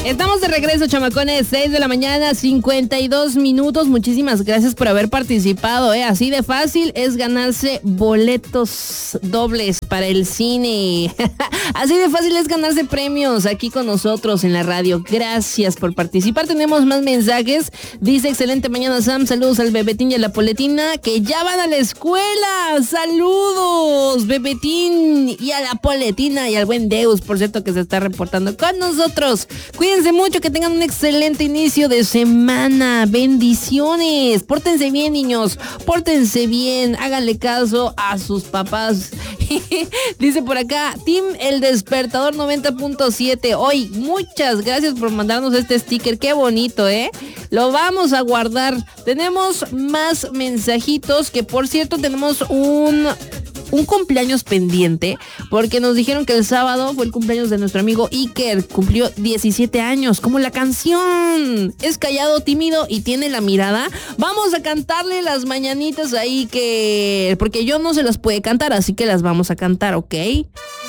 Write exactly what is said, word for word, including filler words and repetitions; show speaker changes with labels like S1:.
S1: Estamos de regreso, chamacones, seis de la mañana, cincuenta y dos minutos. Muchísimas gracias por haber participado, ¿eh? Así de fácil es ganarse boletos dobles para el cine. Así de fácil es ganarse premios aquí con nosotros en la radio. Gracias por participar. Tenemos más mensajes. Dice, excelente mañana, Sam. Saludos al Bebetín y a la Poletina, que ya van a la escuela. Saludos, Bebetín y a la Poletina y al buen Deus, por cierto, que se está reportando con nosotros. Cuídense mucho, que tengan un excelente inicio de semana. Bendiciones. Pórtense bien, niños. Pórtense bien. Háganle caso a sus papás. Dice por acá, Team El Despertador noventa punto siete. Hoy, muchas gracias por mandarnos este sticker. Qué bonito, ¿eh? Lo vamos a guardar. Tenemos más mensajitos, que por cierto tenemos un... un cumpleaños pendiente, porque nos dijeron que el sábado fue el cumpleaños de nuestro amigo Iker. Cumplió diecisiete años, como la canción. Es callado, tímido y tiene la mirada. Vamos a cantarle las mañanitas a Iker, porque yo no se las puede cantar, así que las vamos a cantar, ¿ok?